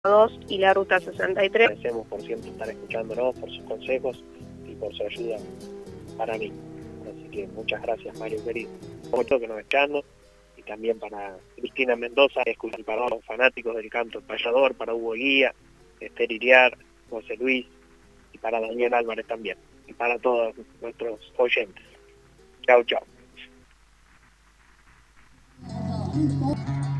2 y la ruta 63. Agradecemos por siempre estar escuchándonos, por sus consejos y por su ayuda para mí. Así que muchas gracias, Mario querido. Mucho que nos echando, y también para Cristina Mendoza, para los fanáticos del canto El Payador, para Hugo Guía, Esther Iriar, José Luis, y para Daniel Álvarez también, y para todos nuestros oyentes. Chau, chau.